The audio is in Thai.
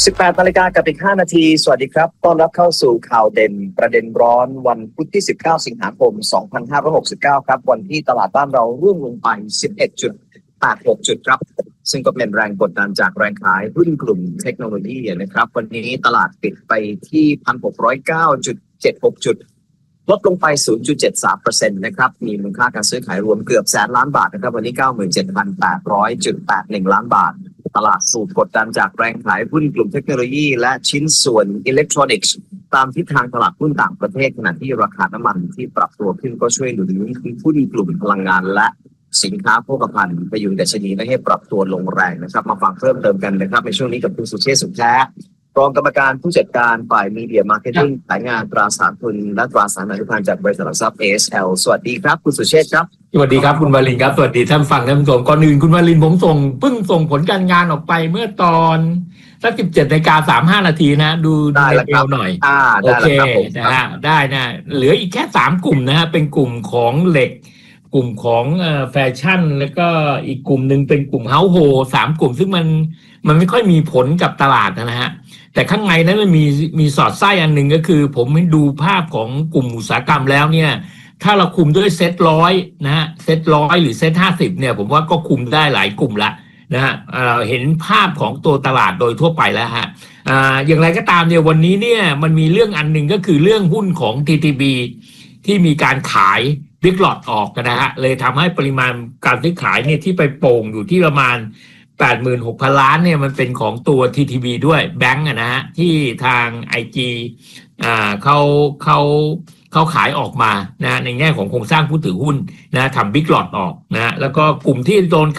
18 นาฬิกากับอีก 5 นาที สวัสดีครับ ต้อนรับเข้าสู่ข่าวเด่นประเด็นร้อนวันพุธที่ 19 สิงหาคม 2569 ครับ วันที่ตลาดบ้านเราร่วงลงไป 11.86 จุดครับ ซึ่งก็เป็นแรงกดดันจากแรงขายหุ้นกลุ่มเทคโนโลยีนะครับ วันนี้ตลาดปิดไปที่ 1,609.76 จุด ลดลงไป 0.73% นะครับ มีมูลค่าการซื้อขายรวมเกือบแสนล้านบาทนะครับ วันนี้ 97,800.81 ล้านบาท ตลาดสูบกดดันจากแรงขายหุ้นกลุ่มเทคโนโลยีและชิ้นส่วนอิเล็กทรอนิกส์ตามทิศทางตลาดหุ้นต่างประเทศขณะที่ราคาน้ำมันที่ปรับตัวขึ้นก็ช่วยหนุนหุ้นกลุ่มพลังงานและสินค้าโภคภัณฑ์พยุงดัชนีและให้ปรับตัวลงแรงนะครับมาฟังเพิ่มเติมกันนะครับในช่วงนี้กับคุณสุเชษฐ์สุขแท้รองกรรมการผู้จัดการฝ่ายมีเดียมาร์เก็ตติ้งสายงานตราสารทุนและตราสารอนุพันธ์จากบริษัทหลักทรัพย์ ASL สวัสดีครับคุณสุเชษฐ์ครับสวัสดีครับคุณวลินครับสวัสดีท่านฟังท่านผู้ชมก่อนอื่นคุณวลินผมเพิ่งส่งผลการงานออกไปเมื่อตอนสัก 17:35 นาทีนะดูได้แล้วครับหน่อยโอเคนะฮะได้นะเหลืออีกแค่3กลุ่มนะฮะเป็นกลุ่มของเหล็กกลุ่มของแฟชั่นแล้วก็อีกกลุ่มหนึ่งเป็นกลุ่มเฮาส์โฮ3กลุ่มซึ่งมันไม่ค่อยมีผลกับตลาดนะฮะแต่ข้างในนั้นมันมีสอดไส้อันหนึ่งก็คือผมดูภาพของกลุ่มอุตสาหกรรมแล้วเนี่ยถ้าเราคุมด้วยเซ็ต100นะฮะเซ็ต100หรือเซ็ต50เนี่ยผมว่าก็คุมได้หลายกลุ่มละนะฮะเห็นภาพของตัวตลาดโดยทั่วไปแล้วฮะอย่างไรก็ตามเนี่ยวันนี้เนี่ยมันมีเรื่องอันหนึ่งก็คือเรื่องหุ้นของ TTB ที่มีการขายบิ๊กหลอตออกนะฮะเลยทำให้ปริมาณการซื้อขายเนี่ยที่ไปโป่งอยู่ที่ประมาณ 86,000 ล้านเนี่ยมันเป็นของตัว TTB ด้วยแบงก์นะฮะที่ทาง IG เขาขายออกมานะในแง่ของโครงสร้างผู้ถือหุ้นนะทำบิ๊กหลอตออกนะแล้วก็กลุ่มที่โดน